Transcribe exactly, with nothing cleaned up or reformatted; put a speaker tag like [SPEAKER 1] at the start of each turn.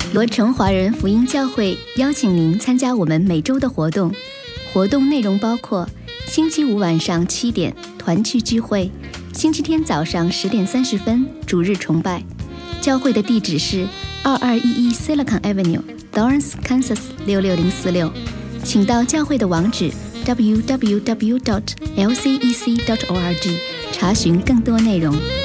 [SPEAKER 1] 罗城华人福音教会邀请您参加我们每周的活动。活动内容包括星期五晚上七点团契聚会，星期天早上十点三十分主日崇拜。教会的地址是二二一一 Silicon Avenue Lawrence Kansas 六六零四六，请到教会的网址 double u double u double u dot l c e c dot org 查询更多内容。